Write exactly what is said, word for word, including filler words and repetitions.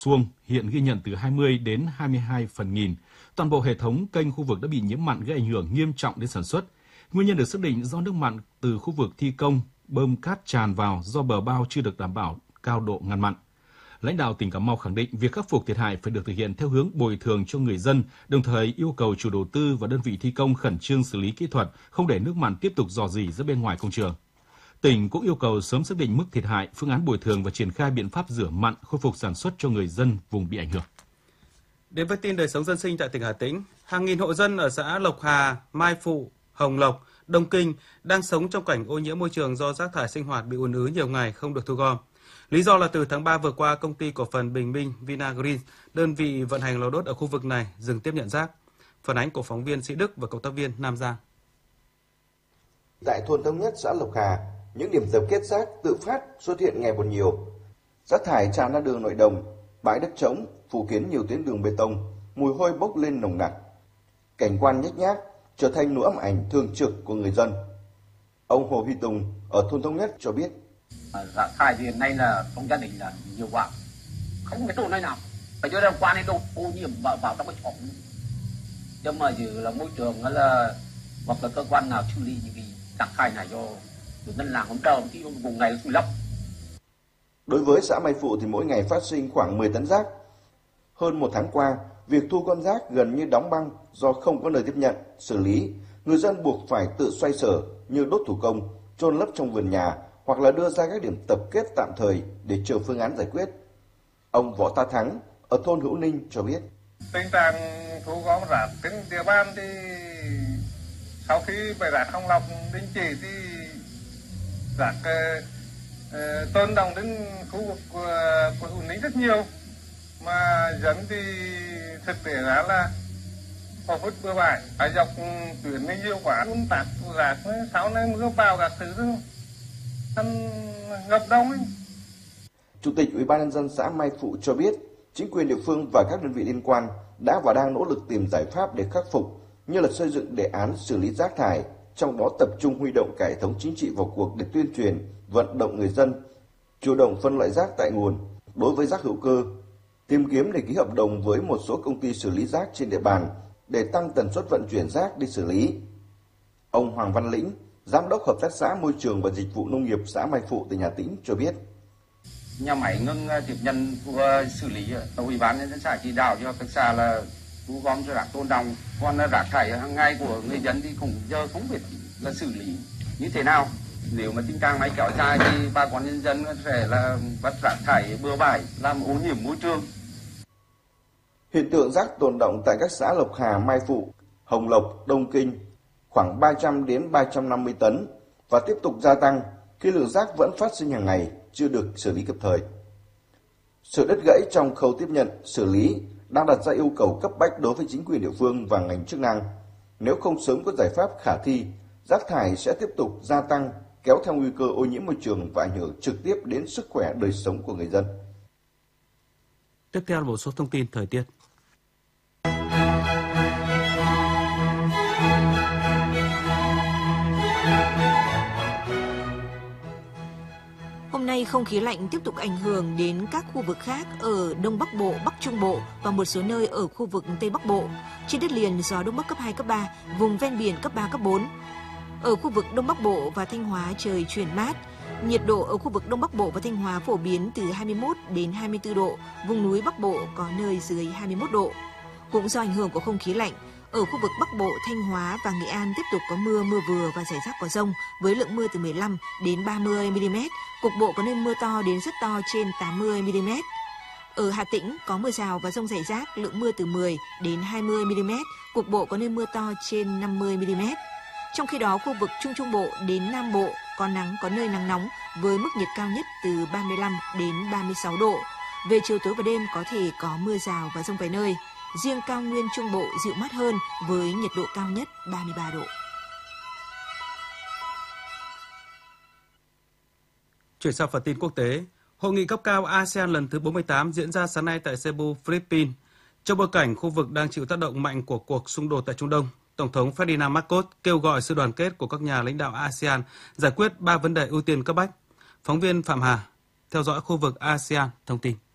Xuông hiện ghi nhận từ hai mươi đến hai mươi hai phần nghìn. Toàn bộ hệ thống kênh khu vực đã bị nhiễm mặn gây ảnh hưởng nghiêm trọng đến sản xuất. Nguyên nhân được xác định do nước mặn từ khu vực thi công bơm cát tràn vào do bờ bao chưa được đảm bảo cao độ ngăn mặn. Lãnh đạo tỉnh Cà Mau khẳng định việc khắc phục thiệt hại phải được thực hiện theo hướng bồi thường cho người dân, đồng thời yêu cầu chủ đầu tư và đơn vị thi công khẩn trương xử lý kỹ thuật, không để nước mặn tiếp tục rò rỉ ra bên ngoài công trường. Tỉnh cũng yêu cầu sớm xác định mức thiệt hại, phương án bồi thường và triển khai biện pháp rửa mặn, khôi phục sản xuất cho người dân vùng bị ảnh hưởng. Đến với tin đời sống dân sinh tại tỉnh Hà Tĩnh, hàng nghìn hộ dân ở xã Lộc Hà, Mai Phụ, Hồng Lộc, Đông Kinh đang sống trong cảnh ô nhiễm môi trường do rác thải sinh hoạt bị ùn ứ nhiều ngày không được thu gom. Lý do là từ tháng ba vừa qua, công ty cổ phần Bình Minh Vinagreen, đơn vị vận hành lò đốt ở khu vực này, dừng tiếp nhận rác. Phản ánh của phóng viên Sĩ Đức và cộng tác viên Nam Giang. Tại thôn Thống Nhất, xã Lộc Hà, những điểm tập kết rác tự phát xuất hiện ngày một nhiều. Rác thải tràn ra đường nội đồng, bãi đất trống phủ kín nhiều tuyến đường bê tông, mùi hôi bốc lên nồng nặc. Cảnh quan nhếch nhác trở thành nỗi ám ảnh thường trực của người dân. Ông Hồ Huy Tùng ở thôn Thống Nhất cho biết: rác thải thì hiện nay là trong gia đình là nhiều quá, không cái chỗ này nào phải cho ra qua này đâu ô nhiễm vào vào trong cái phòng. Nhưng mà giờ là môi trường là hoặc là cơ quan nào xử lý những cái rác thải này cho người dân làng không trâu thì vùng này sủi lấp. Đối với xã Mai Phụ thì mỗi ngày phát sinh khoảng mười tấn rác. Hơn một tháng qua, việc thu gom rác gần như đóng băng do không có nơi tiếp nhận, xử lý. Người dân buộc phải tự xoay sở như đốt thủ công, chôn lấp trong vườn nhà hoặc là đưa ra các điểm tập kết tạm thời để chờ phương án giải quyết. Ông Võ Ta Thắng ở thôn Hữu Ninh cho biết: tình trạng thu gom rác trên địa bàn thì sau khi bãi rác Hồng Lộc đình chỉ thì rác uh, tôn đồng đến khu vực của, của Hữu Ninh rất nhiều, mà dân thì thực tế ra là họ vứt bừa bãi ở dọc tuyến này nhiều quá, uốn tắc rác sau này mưa bão các thứ đó ăn ngập đông ấy. Chủ tịch Ủy ban nhân dân xã Mai Phụ cho biết, chính quyền địa phương và các đơn vị liên quan đã và đang nỗ lực tìm giải pháp để khắc phục, như là xây dựng đề án xử lý rác thải, trong đó tập trung huy động cả hệ thống chính trị vào cuộc để tuyên truyền, vận động người dân chủ động phân loại rác tại nguồn. Đối với rác hữu cơ, tìm kiếm để ký hợp đồng với một số công ty xử lý rác trên địa bàn để tăng tần suất vận chuyển rác đi xử lý. Ông Hoàng Văn Lĩnh, Giám đốc Hợp tác xã Môi trường và Dịch vụ Nông nghiệp xã Mai Phụ, tỉnh Hà Tĩnh cho biết: Nhà máy ngưng tiếp nhận xử lý, Ủy ban nhân dân xã chỉ đạo cho hợp tác xã là thu gom rác tồn đọng, còn rác thải hàng ngày của người dân thì cũng giờ không biết là xử lý như thế nào. Nếu mà tình trạng này kéo dài thì bà con nhân dân sẽ là vứt rác thải bừa bãi làm ô nhiễm môi trường. Hiện tượng rác tồn đọng tại các xã Lộc Hà, Mai Phụ, Hồng Lộc, Đông Kinh khoảng ba trăm đến ba trăm năm mươi tấn và tiếp tục gia tăng khi lượng rác vẫn phát sinh hàng ngày chưa được xử lý kịp thời. Sự đứt gãy trong khâu tiếp nhận, xử lý đang đặt ra yêu cầu cấp bách đối với chính quyền địa phương và ngành chức năng. Nếu không sớm có giải pháp khả thi, rác thải sẽ tiếp tục gia tăng, kéo theo nguy cơ ô nhiễm môi trường và ảnh hưởng trực tiếp đến sức khỏe đời sống của người dân. Tiếp theo là một số thông tin thời tiết. Hôm nay không khí lạnh tiếp tục ảnh hưởng đến các khu vực khác ở Đông Bắc Bộ, Bắc Trung Bộ và một số nơi ở khu vực Tây Bắc Bộ. Trên đất liền gió Đông Bắc cấp hai, cấp ba, vùng ven biển cấp ba, cấp bốn. Ở khu vực Đông Bắc Bộ và Thanh Hóa trời chuyển mát. Nhiệt độ ở khu vực Đông Bắc Bộ và Thanh Hóa phổ biến từ hai mươi mốt đến hai mươi tư độ, vùng núi Bắc Bộ có nơi dưới hai mươi mốt độ. Cũng do ảnh hưởng của không khí lạnh, ở khu vực Bắc Bộ, Thanh Hóa và Nghệ An tiếp tục có mưa, mưa vừa và rải rác có dông với lượng mưa từ mười lăm đến ba mươi mi-li-mét, cục bộ có nơi mưa to đến rất to trên tám mươi mi-li-mét. Ở Hà Tĩnh có mưa rào và dông rải rác, lượng mưa từ mười đến hai mươi mi-li-mét, cục bộ có nơi mưa to trên năm mươi mi-li-mét. Trong khi đó, khu vực Trung Trung Bộ đến Nam Bộ có nắng, có nơi nắng nóng với mức nhiệt cao nhất từ ba mươi lăm đến ba mươi sáu độ. Về chiều tối và đêm có thể có mưa rào và dông vài nơi. Riêng cao nguyên Trung Bộ dịu mát hơn với nhiệt độ cao nhất ba mươi ba độ. Chuyển sang phần tin quốc tế, Hội nghị cấp cao a sê an lần thứ bốn mươi tám diễn ra sáng nay tại Cebu, Philippines. Trong bối cảnh khu vực đang chịu tác động mạnh của cuộc xung đột tại Trung Đông, Tổng thống Ferdinand Marcos kêu gọi sự đoàn kết của các nhà lãnh đạo a sê an giải quyết ba vấn đề ưu tiên cấp bách. Phóng viên Phạm Hà theo dõi khu vực a sê an thông tin.